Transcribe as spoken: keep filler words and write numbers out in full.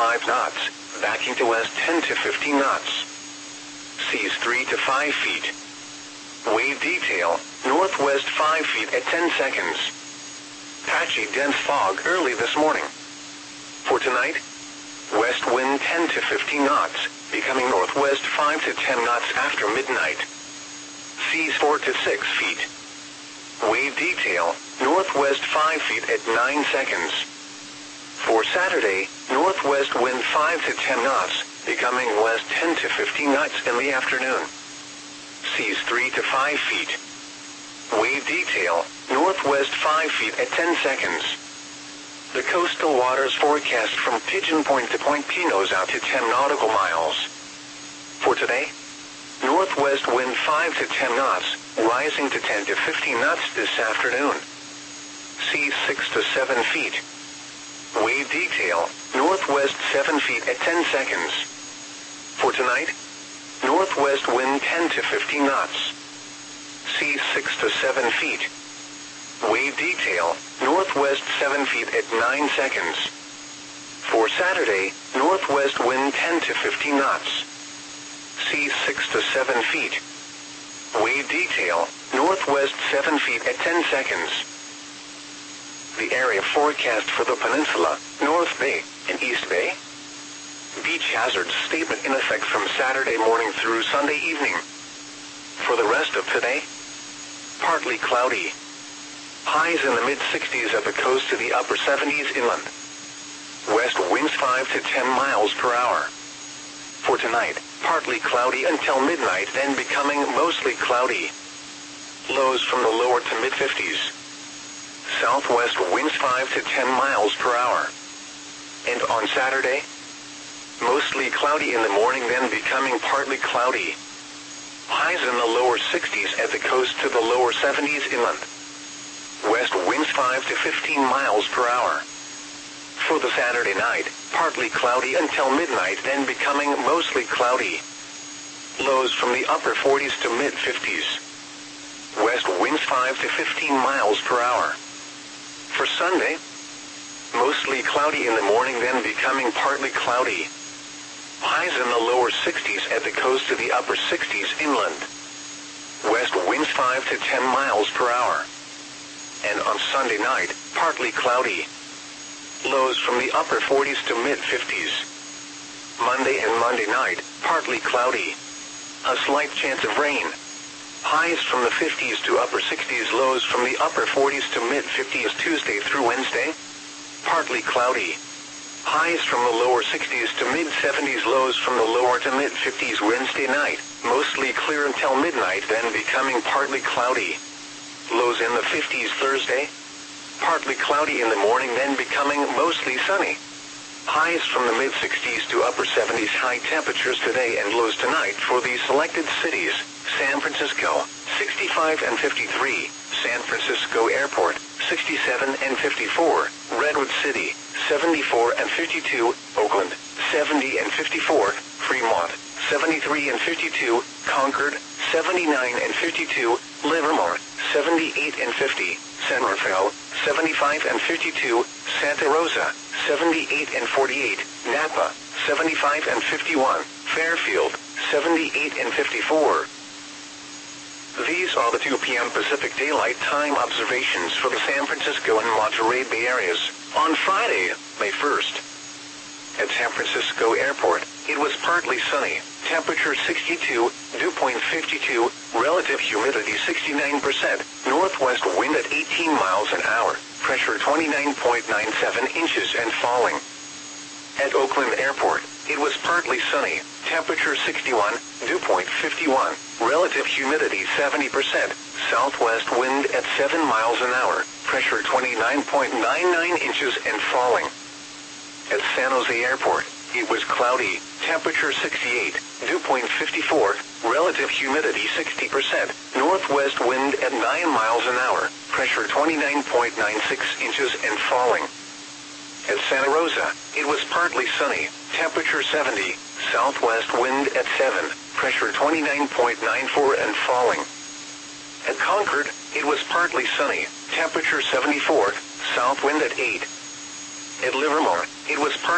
five knots, backing to west ten to fifteen knots. Seas three to five feet. Wave detail, northwest five feet at ten seconds. Patchy dense fog early this morning. For tonight, west wind ten to fifteen knots, becoming northwest five to ten knots after midnight. Seas four to six feet. Wave detail, northwest five feet at nine seconds. For Saturday, northwest wind five to ten knots, becoming west ten to fifteen knots in the afternoon. Seas three to five feet. Wave detail, northwest five feet at ten seconds. The coastal waters forecast from Pigeon Point to Point Pinos out to ten nautical miles. For today, northwest wind five to ten knots, rising to ten to fifteen knots this afternoon. Seas six to seven feet. Wave detail, northwest seven feet at ten seconds. For tonight, northwest wind ten to fifteen knots. Seas six to seven feet. Wave detail, northwest seven feet at nine seconds. For Saturday, northwest wind ten to fifteen knots. Seas six to seven feet. Wave detail, northwest seven feet at ten seconds. The area forecast for the peninsula, North Bay, and East Bay. Beach hazards statement in effect from Saturday morning through Sunday evening. For the rest of today, partly cloudy. Highs in the mid sixties at the coast to the upper seventies inland. West winds five to ten miles per hour. For tonight, partly cloudy until midnight, then becoming mostly cloudy. Lows from the lower to mid fifties. Southwest winds five to ten miles per hour. And on Saturday, mostly cloudy in the morning, then becoming partly cloudy. Highs in the lower sixties at the coast to the lower seventies inland. West winds five to fifteen miles per hour. For the Saturday night, partly cloudy until midnight, then becoming mostly cloudy. Lows from the upper forties to mid fifties. West winds five to fifteen miles per hour. For Sunday, mostly cloudy in the morning, then becoming partly cloudy. Highs in the lower sixties at the coast to the upper sixties inland. West winds five to ten miles per hour. And on Sunday night, partly cloudy. Lows from the upper forties to mid fifties. Monday and Monday night, partly cloudy. A slight chance of rain. Highs from the fifties to upper sixties, lows from the upper forties to mid fifties Tuesday through Wednesday. Partly cloudy. Highs from the lower sixties to mid seventies, lows from the lower to mid fifties Wednesday night. Mostly clear until midnight, then becoming partly cloudy. Lows in the fifties Thursday. Partly cloudy in the morning, then becoming mostly sunny. Highs from the mid sixties to upper seventies, high temperatures today and lows tonight for the selected cities. San Francisco, sixty-five and fifty-three. San Francisco Airport, sixty-seven and fifty-four. Redwood City, seventy-four and fifty-two. Oakland, seventy and fifty-four. Fremont, seventy-three and fifty-two. Concord, seventy-nine and fifty-two. Livermore, seventy-eight and fifty. San Rafael, seventy-five and fifty-two. Santa Rosa, seventy-eight and forty-eight. Napa, seventy-five and fifty-one. Fairfield, seventy-eight and fifty-four. These are the two p m Pacific Daylight Time observations for the San Francisco and Monterey Bay areas on Friday, May first. At San Francisco Airport, it was partly sunny, temperature sixty-two, dew point fifty-two, relative humidity sixty-nine percent, northwest wind at eighteen miles an hour, pressure twenty-nine point nine seven inches and falling. At Oakland Airport, it was partly sunny, temperature sixty-one, dew point fifty-one, relative humidity seventy percent, southwest wind at seven miles an hour, pressure twenty-nine point nine nine inches and falling. At San Jose Airport, it was cloudy, temperature sixty-eight, dew point fifty-four, relative humidity sixty percent, northwest wind at nine miles an hour, pressure twenty-nine point nine six inches and falling. At Santa Rosa, it was partly sunny, temperature seventy, southwest wind at seven, pressure twenty-nine point nine four and falling. At Concord, it was partly sunny, temperature seventy-four, south wind at eight. At Livermore, it was partly